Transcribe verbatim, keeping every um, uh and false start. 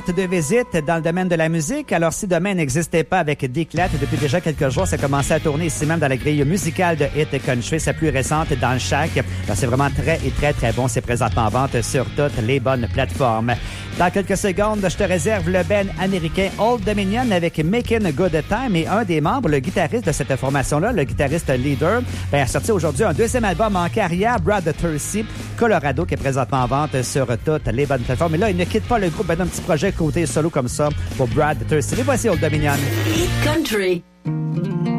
de visite dans le domaine de la musique. Alors, si demain n'existait pas avec Déclat, depuis déjà quelques jours, ça commençait à tourner ici même dans la grille musicale de Hit Country, sa plus récente dans le Shack. Alors, c'est vraiment très et très très bon. C'est présentement en vente sur toutes les bonnes plateformes. Dans quelques secondes, je te réserve le band américain Old Dominion avec Making a Good Time, et un des membres, le guitariste de cette formation-là, le guitariste leader, ben, a sorti aujourd'hui un deuxième album en carrière, Brad Tursi, Colorado, qui est présentement en vente sur toutes les bonnes plateformes. Et là, il ne quitte pas le groupe, ben, un petit projet côté solo comme ça pour Brad Tursi. Et voici Old Dominion. Hit Country.